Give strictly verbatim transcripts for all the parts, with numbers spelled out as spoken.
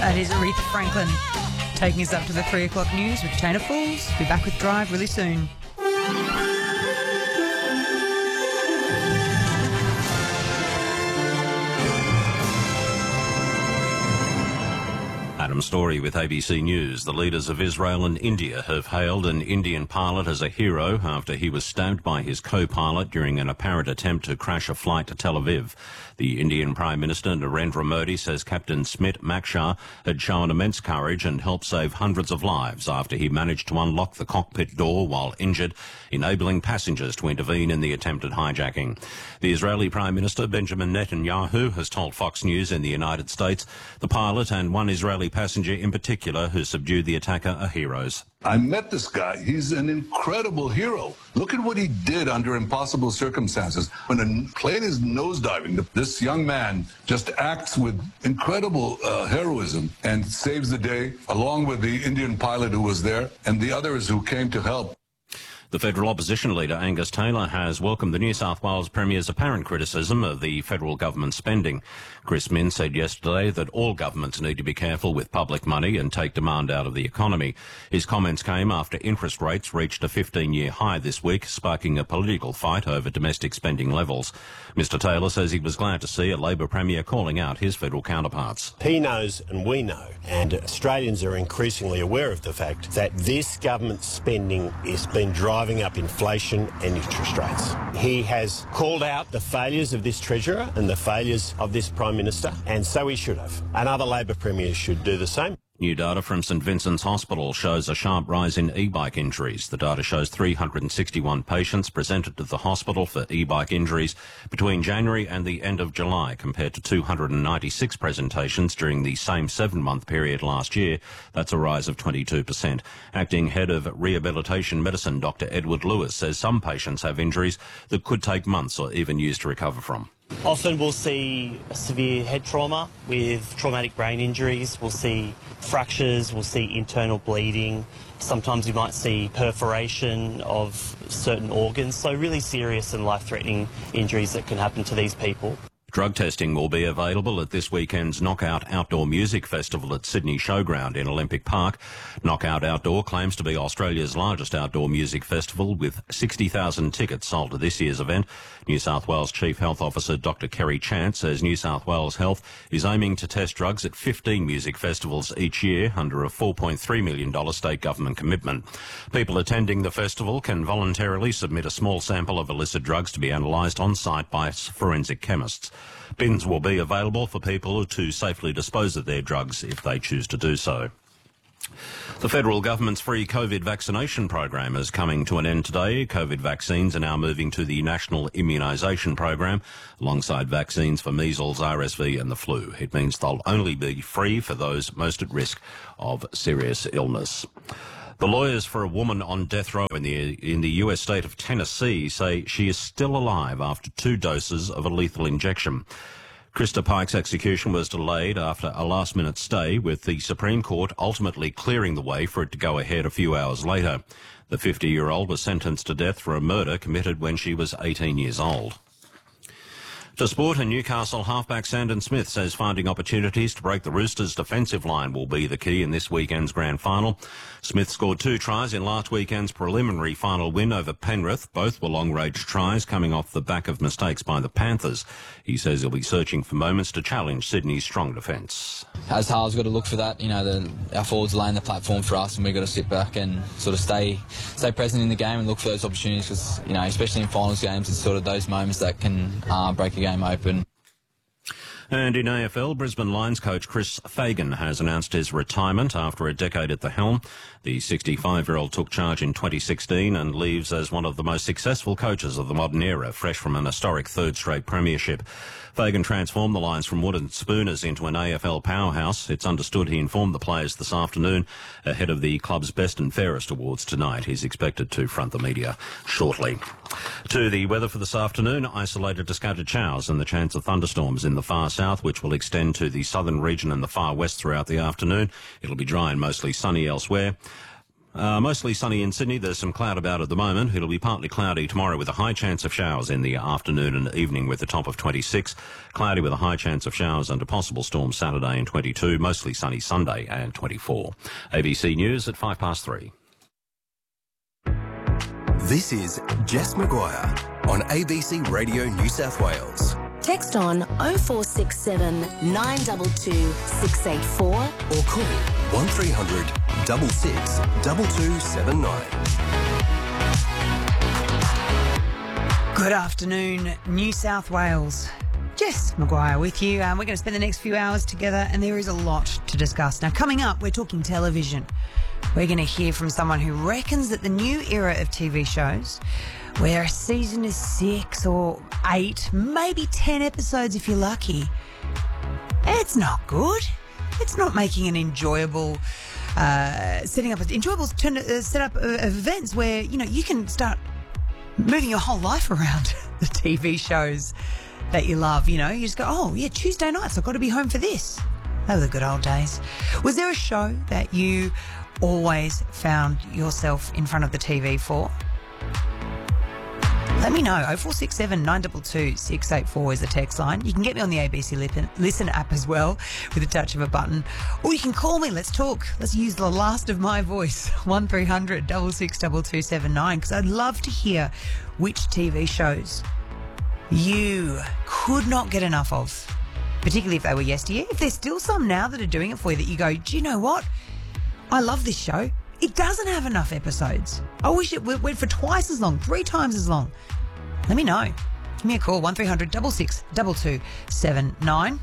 That is Aretha Franklin taking us up to the three o'clock news with Chain of Fools. Be back with Drive really soon. Adam Story with A B C News. The leaders of Israel and India have hailed an Indian pilot as a hero after he was stabbed by his co-pilot during an apparent attempt to crash a flight to Tel Aviv. The Indian Prime Minister Narendra Modi says Captain Smit Makshar had shown immense courage and helped save hundreds of lives after he managed to unlock the cockpit door while injured, enabling passengers to intervene in the attempted hijacking. The Israeli Prime Minister Benjamin Netanyahu has told Fox News in the United States the pilot and one Israeli passenger in particular who subdued the attacker are heroes. I met this guy. He's an incredible hero. Look at what he did under impossible circumstances. When a plane is nosediving, this young man just acts with incredible uh, heroism and saves the day, along with the Indian pilot who was there and the others who came to help. The federal opposition leader Angus Taylor has welcomed the New South Wales Premier's apparent criticism of the federal government spending. Chris Minns said yesterday that all governments need to be careful with public money and take demand out of the economy. His comments came after interest rates reached a fifteen-year high this week, sparking a political fight over domestic spending levels. Mister Taylor says he was glad to see a Labor Premier calling out his federal counterparts. He knows and we know, and Australians are increasingly aware of the fact that this government spending has been driving driving up inflation and interest rates. He has called out the failures of this Treasurer and the failures of this Prime Minister, and so he should have. And other Labor Premiers should do the same. New data from St Vincent's Hospital shows a sharp rise in e-bike injuries. The data shows three hundred sixty-one patients presented to the hospital for e-bike injuries between January and the end of July, compared to two hundred ninety-six presentations during the same seven-month period last year. That's a rise of twenty-two percent. Acting Head of Rehabilitation Medicine, Doctor Edward Lewis, says some patients have injuries that could take months or even years to recover from. Often we'll see severe head trauma with traumatic brain injuries, we'll see fractures, we'll see internal bleeding, sometimes you might see perforation of certain organs, so really serious and life-threatening injuries that can happen to these people. Drug testing will be available at this weekend's Knockout Outdoor Music Festival at Sydney Showground in Olympic Park. Knockout Outdoor claims to be Australia's largest outdoor music festival, with sixty thousand tickets sold to this year's event. New South Wales Chief Health Officer Doctor Kerry Chance says New South Wales Health is aiming to test drugs at fifteen music festivals each year under a four point three million dollars state government commitment. People attending the festival can voluntarily submit a small sample of illicit drugs to be analysed on site by forensic chemists. Bins will be available for people to safely dispose of their drugs if they choose to do so. The federal government's free COVID vaccination program is coming to an end today. COVID vaccines are now moving to the National Immunisation Program alongside vaccines for measles, R S V and the flu. It means they'll only be free for those most at risk of serious illness. The lawyers for a woman on death row in the in the U S state of Tennessee say she is still alive after two doses of a lethal injection. Krista Pike's execution was delayed after a last-minute stay, with the Supreme Court ultimately clearing the way for it to go ahead a few hours later. The fifty-year-old was sentenced to death for a murder committed when she was eighteen years old. To sport, and Newcastle halfback Sandon Smith says finding opportunities to break the Roosters' defensive line will be the key in this weekend's grand final. Smith scored two tries in last weekend's preliminary final win over Penrith. Both were long-range tries coming off the back of mistakes by the Panthers. He says he'll be searching for moments to challenge Sydney's strong defence. As Harl's got to look for that, you know, the, our forwards are laying the platform for us, and we've got to sit back and sort of stay stay present in the game and look for those opportunities, because, you know, especially in finals games, it's sort of those moments that can uh, break a game open. And in A F L, Brisbane Lions coach Chris Fagan has announced his retirement after a decade at the helm. The sixty-five-year-old took charge in twenty sixteen and leaves as one of the most successful coaches of the modern era, fresh from an historic third straight premiership. Fagan transformed the Lions from wooden spooners into an A F L powerhouse. It's understood he informed the players this afternoon ahead of the club's Best and Fairest Awards tonight. He's expected to front the media shortly. To the weather for this afternoon, isolated to scattered showers and the chance of thunderstorms in the far south, which will extend to the southern region and the far west throughout the afternoon. It'll be dry and mostly sunny elsewhere. Uh, mostly sunny in Sydney. There's some cloud about at the moment. It'll be partly cloudy tomorrow with a high chance of showers in the afternoon and evening with a top of twenty-six. Cloudy with a high chance of showers and a possible storm Saturday and twenty-two. Mostly sunny Sunday and twenty-four. A B C News at five past three. This is Jess Maguire on A B C Radio New South Wales. Text on oh four six seven, nine two two, six eight four or call one three hundred, six six, two two seven nine. Good afternoon, New South Wales. Jess Maguire with you. Um, we're going to spend the next few hours together and there is a lot to discuss. Now, coming up, we're talking television. We're going to hear from someone who reckons that the new era of T V shows, where a season is six or eight, maybe ten episodes if you're lucky, it's not good. It's not making an enjoyable, uh, setting up, enjoyable turn, uh, set up of events where, you know, you can start moving your whole life around the T V shows that you love. You know, you just go, oh, yeah, Tuesday nights, I've got to be home for this. Those were the good old days. Was there a show that you always found yourself in front of the T V for? Let me know. oh four six seven, nine two two, six eight four is the text line. You can get me on the A B C Listen app as well with a touch of a button. Or you can call me. Let's talk. Let's use the last of my voice. one three hundred, six six two two seven nine, because I'd love to hear which T V shows you could not get enough of, particularly if they were yesteryear. If there's still some now that are doing it for you that you go, do you know what? I love this show. It doesn't have enough episodes. I wish it went for twice as long, three times as long. Let me know. Give me a call, one three hundred, six six, two two seven nine.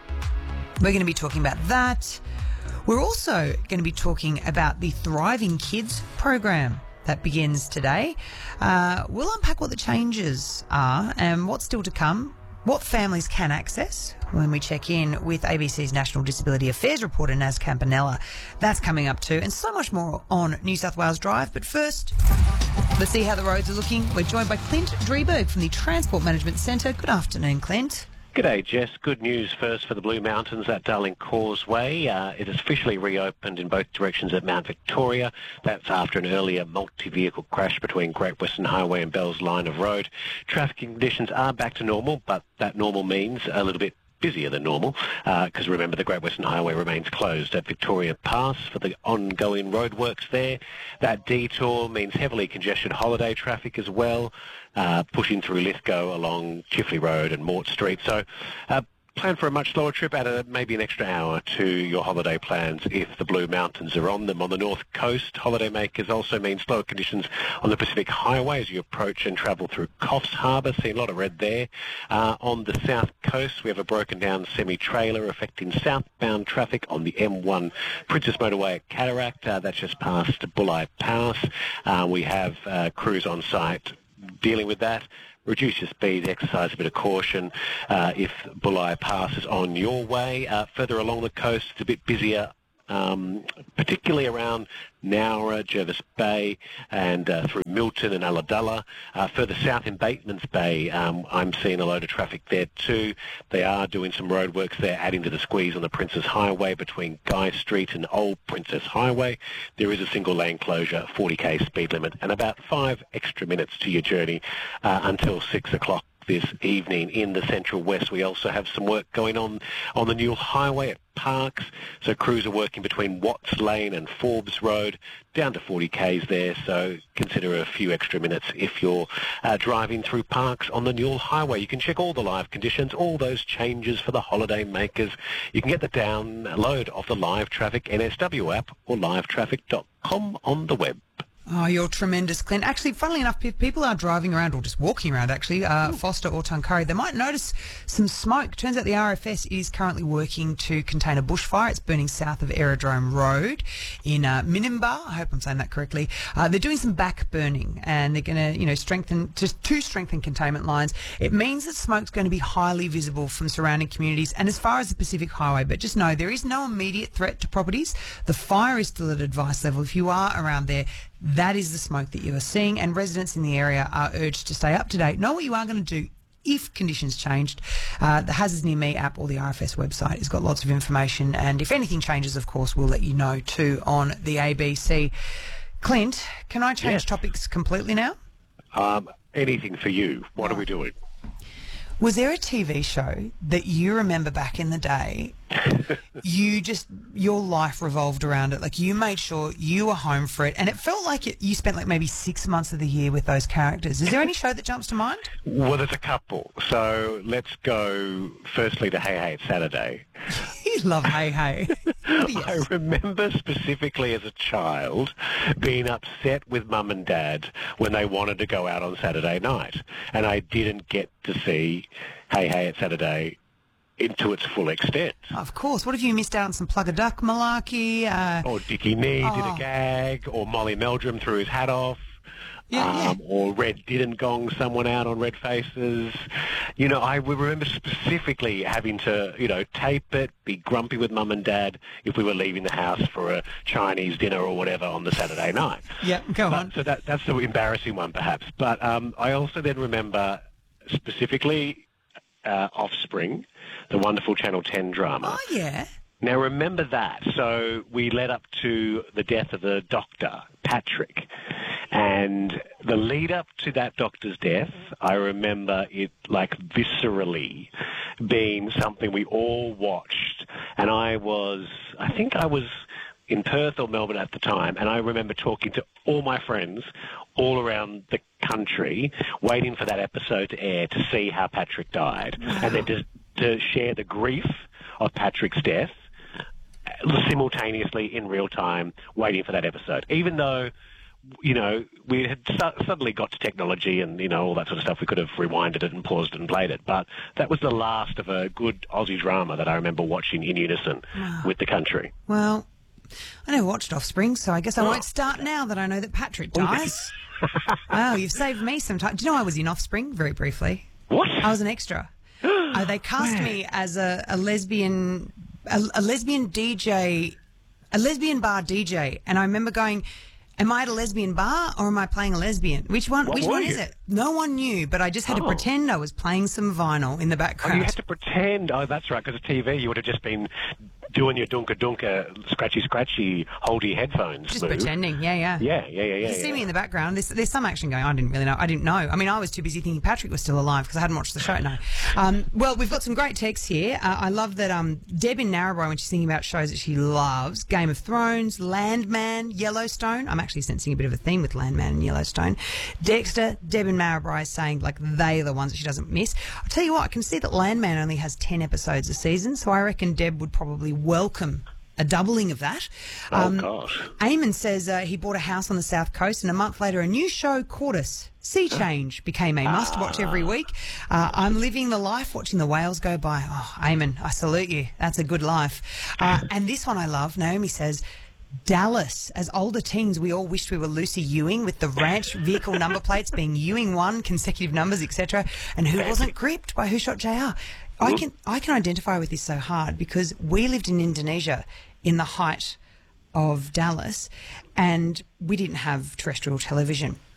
We're going to be talking about that. We're also going to be talking about the Thriving Kids program that begins today. Uh, we'll unpack what the changes are and what's still to come, what families can access when we check in with A B C's National Disability Affairs reporter Naz Campanella. That's coming up too, and so much more on New South Wales Drive. But first, let's see how the roads are looking. We're joined by Clint Drieberg from the Transport Management Centre. Good afternoon, Clint. G'day, Jess. Good news first for the Blue Mountains at Darling Causeway. Uh, it has officially reopened in both directions at Mount Victoria. That's after an earlier multi-vehicle crash between Great Western Highway and Bell's Line of Road. Traffic conditions are back to normal, but that normal means a little bit busier than normal, because uh, remember the Great Western Highway remains closed at Victoria Pass for the ongoing roadworks there. That detour means heavily congested holiday traffic as well, uh, pushing through Lithgow along Chifley Road and Mort Street. So uh, plan for a much slower trip, add a, maybe an extra hour to your holiday plans if the Blue Mountains are on them. On the north coast, holidaymakers also mean slower conditions on the Pacific Highway as you approach and travel through Coffs Harbour. Seeing a lot of red there. Uh, on the south coast, we have a broken down semi-trailer affecting southbound traffic on the M one Princess Motorway at Cataract. Uh, that's just past Bulli Pass. Uh, we have uh, crews on site dealing with that. Reduce your speed, exercise a bit of caution uh, if Bulli Pass is on your way. Uh, further along the coast, it's a bit busier, um, particularly around Nowra, Jervis Bay, and uh, through Milton and Ulladulla. Uh, further south in Batemans Bay, um, I'm seeing a load of traffic there too. They are doing some roadworks there, adding to the squeeze on the Princess Highway between Guy Street and Old Princess Highway. There is a single lane closure, forty k speed limit, and about five extra minutes to your journey uh, until six o'clock this evening. In the Central West, we also have some work going on on the Newell Highway at Parks. So crews are working between Watts Lane and Forbes Road, down to forty k's there. So consider a few extra minutes if you're uh, driving through Parks on the Newell Highway. You can check all the live conditions, all those changes for the holiday makers. You can get the download of the Live Traffic N S W app or live traffic dot com on the web. Oh, you're tremendous, Clint. Actually, funnily enough, if people are driving around or just walking around, actually, uh, Foster or Tuncurry, they might notice some smoke. Turns out the R F S is currently working to contain a bushfire. It's burning south of Aerodrome Road in uh, Minimba. I hope I'm saying that correctly. Uh, they're doing some back burning, and they're going to, you know, strengthen just to strengthen containment lines. It means that smoke's going to be highly visible from surrounding communities and as far as the Pacific Highway. But just know there is no immediate threat to properties. The fire is still at advice level. If you are around there, that is the smoke that you are seeing, and residents in the area are urged to stay up to date. Know what you are going to do if conditions changed. Uh, the Hazards Near Me app or the R F S website has got lots of information, and if anything changes, of course, we'll let you know too on the A B C. Clint, can I change Yes. topics completely now? Um, anything for you. What are we doing? Was there a T V show that you remember back in the day, you just, your life revolved around it? Like, you made sure you were home for it, and it felt like it, you spent like maybe six months of the year with those characters. Is there any show that jumps to mind? Well, there's a couple. So let's go firstly to Hey Hey It's Saturday. You love Hey Hey. Yes. I remember specifically as a child being upset with mum and dad when they wanted to go out on Saturday night, and I didn't get to see Hey Hey It's Saturday into its full extent. Of course. What if you missed out on some Plug a Duck malarkey? Uh, Or Dickie Nee Oh. did a gag, or Molly Meldrum threw his hat off. Yeah, um, or Red didn't gong someone out on Red Faces. You know, I would remember specifically having to, you know, tape it, be grumpy with mum and dad if we were leaving the house for a Chinese dinner or whatever on the Saturday night. yeah, go But- on. So that, that's the embarrassing one, perhaps. But um, I also then remember specifically uh, Offspring, the wonderful Channel ten drama. Oh, yeah. Now, remember that. So we led up to the death of the doctor, Patrick. And the lead up to that doctor's death, I remember it like viscerally being something we all watched. And I was, I think I was in Perth or Melbourne at the time, and I remember talking to all my friends all around the country, waiting for that episode to air to see how Patrick died. And then to, to share the grief of Patrick's death simultaneously in real time, waiting for that episode. Even though, you know, we had su- suddenly got to technology and, you know, all that sort of stuff, we could have rewinded it and paused it and played it. But that was the last of a good Aussie drama that I remember watching in unison Wow. with the country. Well, I never watched Offspring, so I guess I Oh. won't start now that I know that Patrick dies. Oh, you've saved me some time. Do you know I was in Offspring, very briefly? What? I was an extra. Uh, they cast me as a, a lesbian, a, a lesbian D J, a lesbian bar D J, and I remember going, am I at a lesbian bar or am I playing a lesbian? Which one? What which were one you? is it? No one knew, but I just had to Oh. pretend I was playing some vinyl in the Oh, background. you had to pretend. Oh, that's right, because of T V, you would have just been doing your dunka dunka, scratchy scratchy, holdy headphones. Just move. pretending, yeah, yeah. Yeah, yeah, yeah, yeah. You see yeah. me in the background. There's, there's some action going on. I didn't really know. I didn't know. I mean, I was too busy thinking Patrick was still alive because I hadn't watched the show. No. Um, well, we've got some great texts here. Uh, I love that um, Deb in Narrabri, when she's thinking about shows that she loves, Game of Thrones, Landman, Yellowstone. I'm actually sensing a bit of a theme with Landman and Yellowstone. Dexter, Deb in Narrabri is saying, like, they are the ones that she doesn't miss. I'll tell you what, I can see that Landman only has ten episodes a season, so I reckon Deb would probably welcome a doubling of that. Oh, gosh. Eamon says uh, he bought a house on the south coast, and a month later, a new show caught us. Sea Change became a must-watch every week. Uh, I'm living the life, watching the whales go by. Oh, Eamon, I salute you. That's a good life. Uh, and this one I love. Naomi says, Dallas. As older teens, we all wished we were Lucy Ewing, with the ranch vehicle number plates being Ewing one, consecutive numbers, et cetera. And who wasn't gripped by Who Shot J R? I can I can identify with this so hard because we lived in Indonesia in the height of Dallas, and we didn't have terrestrial television.